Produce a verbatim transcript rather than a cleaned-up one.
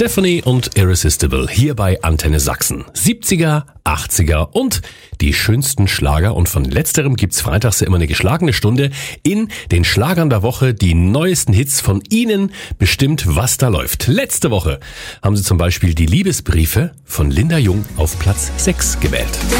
Stephanie und Irresistible hier bei Antenne Sachsen. siebziger, achtziger und die schönsten Schlager. Und von letzterem gibt's freitags ja immer eine geschlagene Stunde in den Schlagern der Woche. Die neuesten Hits von Ihnen bestimmt, was da läuft. Letzte Woche haben Sie zum Beispiel die Liebesbriefe von Linda Jung auf Platz sechs gewählt.